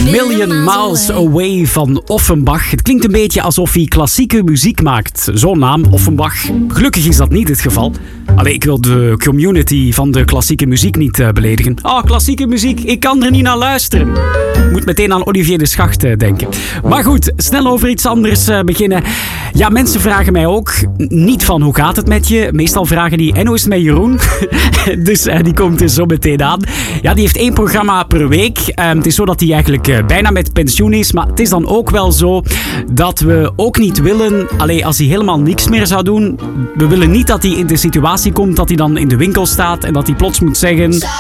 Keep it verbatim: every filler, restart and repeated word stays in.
Million Miles Away van Offenbach. Het klinkt een beetje alsof hij klassieke muziek maakt. Zo'n naam, Offenbach. Gelukkig is dat niet het geval. Allee, ik wil de community van de klassieke muziek niet uh, beledigen. Oh, klassieke muziek, ik kan er niet naar luisteren. Ik moet meteen aan Olivier de Schacht uh, denken. Maar goed, snel over iets anders uh, beginnen. Ja, mensen vragen mij ook niet van hoe gaat het met je. Meestal vragen die, en hoe is het met Jeroen? Dus uh, die komt er zo meteen aan. Ja, die heeft één programma per week. Uh, het is zo dat hij eigenlijk uh, bijna met pensioen is. Maar het is dan ook wel zo dat we ook niet willen... Allee, als hij helemaal niks meer zou doen... We willen niet dat hij in de situatie komt dat hij dan in de winkel staat en dat hij plots moet zeggen...